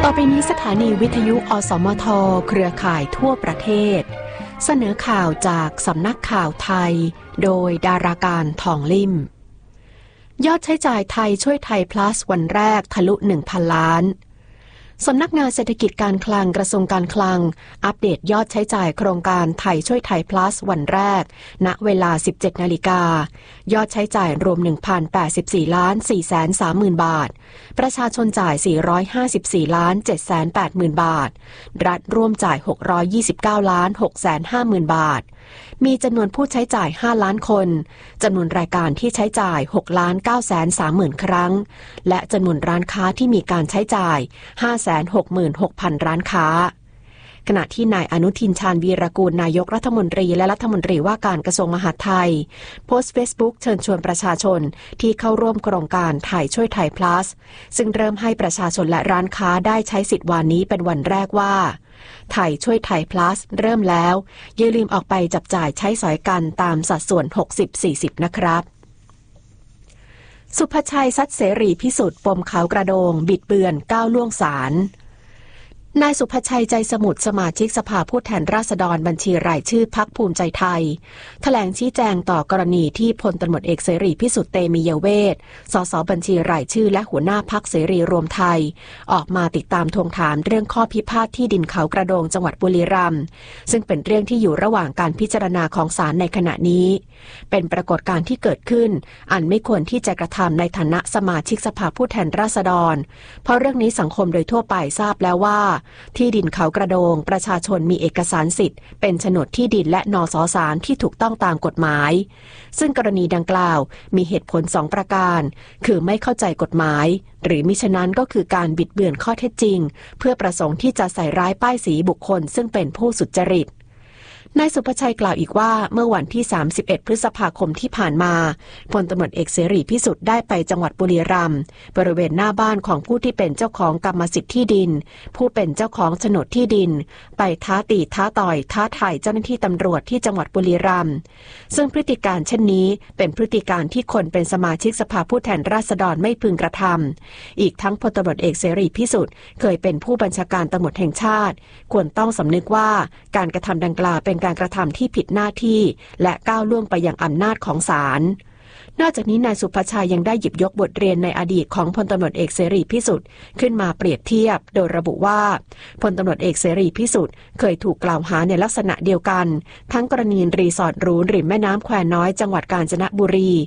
ต่อไปนี้สถานีวิทยุอสมทเครือข่ายทั่วประเทศเสนอข่าวจากสำนักข่าวไทยโดยดาราการทองลิ่มยอดใช้จ่ายไทยช่วยไทย plus วันแรกทะลุ 1,000 ล้านสำนักงานเศรษฐกิจการคลังกระทรวงการคลังอัปเดตยอดใช้จ่ายโครงการไทยช่วยไทย plus วันแรกณเวลา 17 นาฬิกายอดใช้จ่ายรวม 1,084,430,000 บาทประชาชนจ่าย 454,780,000 บาทรัฐร่วมจ่าย 629,650,000 บาทมีจำนวนผู้ใช้จ่าย 5 ล้านคนจำนวนรายการที่ใช้จ่าย 6,930,000 ครั้งและจำนวนร้านค้าที่มีการใช้จ่าย 566,000 ร้านค้าขณะที่นายอนุทินชาญวีรกูลนายกรัฐมนตรีและรัฐมนตรีว่าการกระทรวงมหาดไทยโพสต์เฟซบุ๊กเชิญชวนประชาชนที่เข้าร่วมโครงการไทยช่วยไทย plus ซึ่งเริ่มให้ประชาชนและร้านค้าได้ใช้สิทธิ์วันนี้เป็นวันแรกว่าไทยช่วยไทย plus เริ่มแล้วอย่าลืมออกไปจับจ่ายใช้สอยกันตามสัดส่วน 60-40 นะครับสุภชัยซัดเสรีพิสุทธิ์ปมเขากระโดงบิดเบือนก้าวล่วงศาลนายสุภชัยใจสมุทรสมาชิกสภาผู้แทนราษฎรบัญชีรายชื่อพรรคภูมิใจไทยแถลงชี้แจงต่อกรณีที่พลตำรวจเอกเสรีพิสุทธิ์เตมียเวทสสบัญชีรายชื่อและหัวหน้าพรรคเสรีรวมไทยออกมาติดตามทวงถามเรื่องข้อพิพาทที่ดินเขากระโดงจังหวัดบุรีรัมย์ซึ่งเป็นเรื่องที่อยู่ระหว่างการพิจารณาของศาลในขณะนี้เป็นปรากฏการณ์ที่เกิดขึ้นอันไม่ควรที่จะกระทำในฐานะสมาชิกสภาผู้แทนราษฎรเพราะเรื่องนี้สังคมโดยทั่วไปทราบแล้วว่าที่ดินเขากระโดงประชาชนมีเอกสารสิทธิ์เป็นโฉนดที่ดินและนสสารที่ถูกต้องตามกฎหมายซึ่งกรณีดังกล่าวมีเหตุผล2ประการคือไม่เข้าใจกฎหมายหรือมิฉะนั้นก็คือการบิดเบือนข้อเท็จจริงเพื่อประสงค์ที่จะใส่ร้ายป้ายสีบุคคลซึ่งเป็นผู้สุจริตนายสุภชัยกล่าวอีกว่าเมื่อวันที่ 31 พฤษภาคมที่ผ่านมาพลตำรวจเอกเสรีพิสุทธิ์ได้ไปจังหวัดบุรีรัมย์บริเวณหน้าบ้านของผู้ที่เป็นเจ้าของกรรมสิทธิ์ที่ดินผู้เป็นเจ้าของโฉนดที่ดินไปท้าตีท้าต่อยท้าทายเจ้าหน้าที่ตำรวจที่จังหวัดบุรีรัมย์ซึ่งพฤติการเช่นนี้เป็นพฤติการที่คนเป็นสมาชิกสภาผู้แทนราษฎรไม่พึงกระทำอีกทั้งพลตำรวจเอกเสรีพิสุทธิ์เคยเป็นผู้บัญชาการตำรวจแห่งชาติควรต้องสำนึกว่าการกระทำดังกล่าวเป็นการกระทำที่ผิดหน้าที่และก้าวล่วงไปยังอำนาจของศาลนอกจากนี้นายสุภชัยยังได้หยิบยกบทเรียนในอดีตของพลตำรวจเอกเสรีพิสุทธิ์ขึ้นมาเปรียบเทียบโดยระบุว่าพลตำรวจเอกเสรีพิสุทธิ์เคยถูกกล่าวหาในลักษณะเดียวกันทั้งกรณีรีสอร์ทหรูริมแม่น้ำแควน้อยจังหวัดกาญจนบุรี